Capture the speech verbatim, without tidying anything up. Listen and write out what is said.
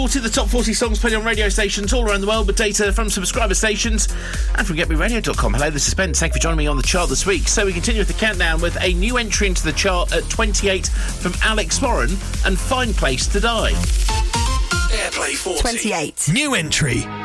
To the top forty songs played on radio stations all around the world with data from subscriber stations and from get me radio dot com. Hello, this is Ben. Thank you for joining me on the chart this week. So we continue with the countdown with a new entry into the chart at twenty-eight from Alex Warren and Fine Place to Die. Airplay forty. twenty-eight. New entry.